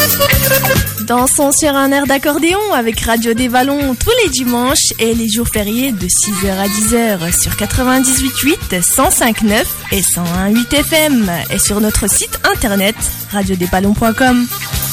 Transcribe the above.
Dansons sur un air d'accordéon avec Radio des Vallons tous les dimanches et les jours fériés de 6h à 10h sur 98.8, 105.9 et 101.8 FM et sur notre site internet radiodesvallons.com.